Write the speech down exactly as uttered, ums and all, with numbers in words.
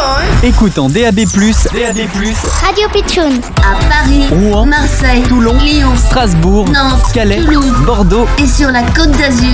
Écoute en D A B plus, D A B plus, Radio Pitchoun. À Paris, Rouen, Marseille, Toulon, Lyon, Strasbourg, Nantes, Calais, Toulouse, Bordeaux et sur la Côte d'Azur.